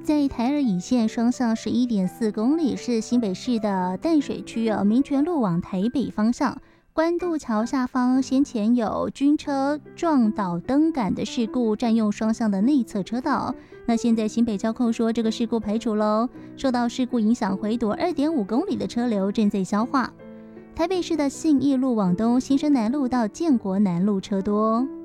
在台二乙线双向11.4公里，是新北市的淡水区民权路往台北方向。关渡桥下方先前有军车撞倒灯杆的事故，占用双向的内侧车道。那现在新北交控说这个事故排除喽，受到事故影响回堵2.5公里的车流正在消化。台北市的信义路往东新生南路到建国南路车多。